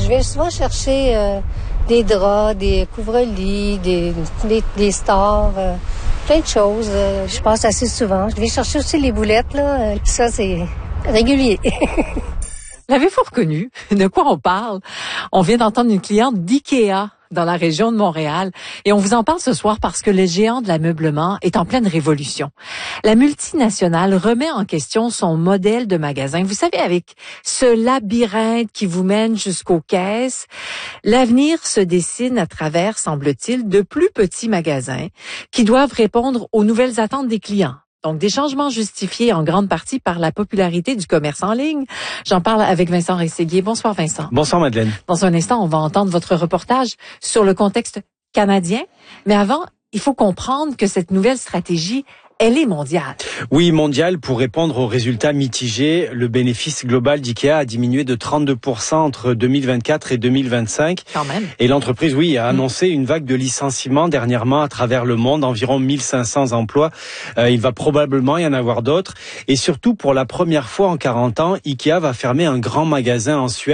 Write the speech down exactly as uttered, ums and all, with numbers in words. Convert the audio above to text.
je vais souvent chercher euh, des draps, des couvre-lits, des, des, des stores, euh, plein de choses. Euh, je passe assez souvent. Je vais chercher aussi les boulettes, là. Euh, ça, c'est régulier. L'avez-vous reconnu? De quoi on parle? On vient d'entendre une cliente d'IKEA dans la région de Montréal. Et on vous en parle ce soir parce que le géant de l'ameublement est en pleine révolution. La multinationale remet en question son modèle de magasin. Vous savez, avec ce labyrinthe qui vous mène jusqu'aux caisses, l'avenir se dessine à travers, semble-t-il, de plus petits magasins qui doivent répondre aux nouvelles attentes des clients. Donc, des changements justifiés en grande partie par la popularité du commerce en ligne. J'en parle avec Vincent Rességuier. Bonsoir, Vincent. Bonsoir, Madeleine. Dans un instant, on va entendre votre reportage sur le contexte canadien. Mais avant, il faut comprendre que cette nouvelle stratégie, elle est mondiale. Oui, mondiale. Pour répondre aux résultats mitigés, le bénéfice global d'IKEA a diminué de trente-deux pour cent entre deux mille vingt-quatre et deux mille vingt-cinq. Quand même. Et l'entreprise, oui, a annoncé une vague de licenciements dernièrement à travers le monde, environ mille cinq cents emplois. Euh, il va probablement y en avoir d'autres. Et surtout, pour la première fois en quarante ans, IKEA va fermer un grand magasin en Suède.